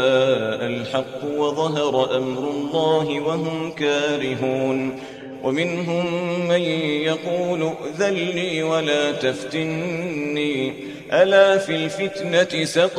الحق وظهر أمر الله وهم كارهون ومنهم من يقول ائذن لي ولا تفتني ألا في الفتنة سقطوا